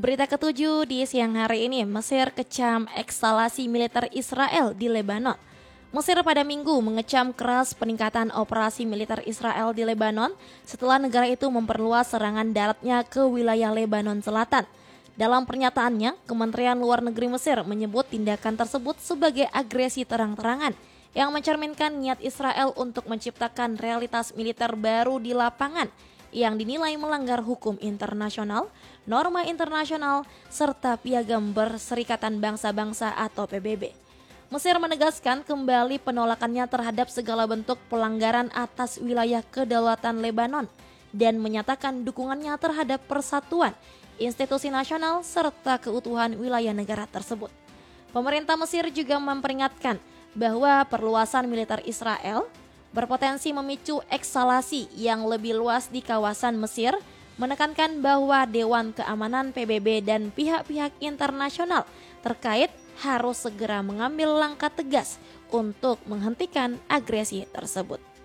Berita ketujuh di siang hari ini, Mesir kecam eskalasi militer Israel di Lebanon. Mesir pada Minggu mengecam keras peningkatan operasi militer Israel di Lebanon setelah negara itu memperluas serangan daratnya ke wilayah Lebanon Selatan. Dalam pernyataannya, Kementerian Luar Negeri Mesir menyebut tindakan tersebut sebagai agresi terang-terangan yang mencerminkan niat Israel untuk menciptakan realitas militer baru di lapangan yang dinilai melanggar hukum internasional, norma internasional, serta Piagam Perserikatan Bangsa-Bangsa atau PBB. Mesir menegaskan kembali penolakannya terhadap segala bentuk pelanggaran atas wilayah kedaulatan Lebanon dan menyatakan dukungannya terhadap persatuan, institusi nasional, serta keutuhan wilayah negara tersebut. Pemerintah Mesir juga memperingatkan bahwa perluasan militer Israel berpotensi memicu eskalasi yang lebih luas di kawasan Mesir, menekankan bahwa Dewan Keamanan PBB dan pihak-pihak internasional terkait harus segera mengambil langkah tegas untuk menghentikan agresi tersebut.